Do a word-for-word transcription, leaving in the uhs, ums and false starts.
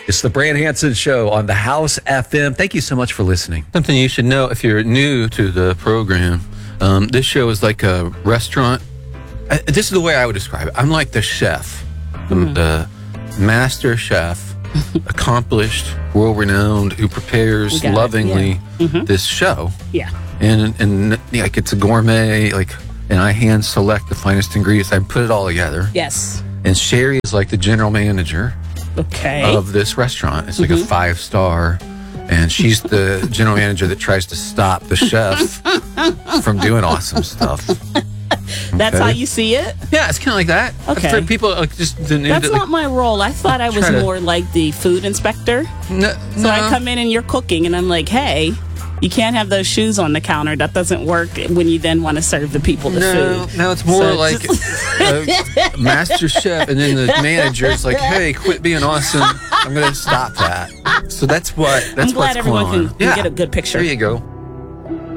It's the Brand Hansen Show on the House F M. Thank you so much for listening. Something you should know if you're new to the program, um, this show is like a restaurant. Uh, this is the way I would describe it. I'm like the chef, the, Mm. the master chef, accomplished, world-renowned, who prepares We got it, lovingly yeah. Mhm. this show. Yeah. And, and like it's a gourmet, like, and I hand select the finest ingredients. I put it all together. Yes. And Sherry is like the general manager Okay. of this restaurant. It's like Mhm. a five star, and she's the general manager that tries to stop the chef from doing awesome stuff. That's Okay? how you see it? Yeah, it's kind of like that. Okay. For people like just didn't That's like, not my role. I thought I was Try to- more like the food inspector. no, So no. I come in and you're cooking, and I'm like, hey, you can't have those shoes on the counter. That doesn't work when you then want to serve the people the No, food. no, it's more So like just- a master chef, and then the manager's like, "Hey, quit being awesome. I'm going to stop that." So that's what. That's I'm glad what's everyone going can, on. can Yeah. get a good picture. There you go.